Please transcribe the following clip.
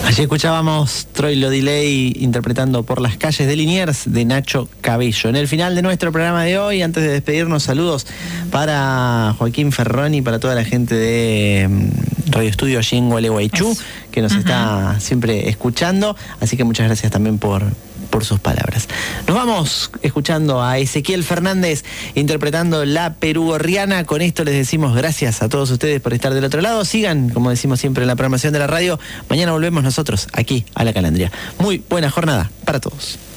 Allí escuchábamos Troilo Delay interpretando Por las calles de Liniers de Nacho Cabello. En el final de nuestro programa de hoy, antes de despedirnos, saludos para Joaquín Ferroni, para toda la gente de Radio Estudio allí en Gualeguaychú, que nos está siempre escuchando. Así que muchas gracias también por sus palabras. Nos vamos escuchando a Ezequiel Fernández interpretando La Perugorriana. Con esto les decimos gracias a todos ustedes por estar del otro lado. Sigan, como decimos siempre, en la programación de la radio. Mañana volvemos nosotros aquí a La Calandria. Muy buena jornada para todos.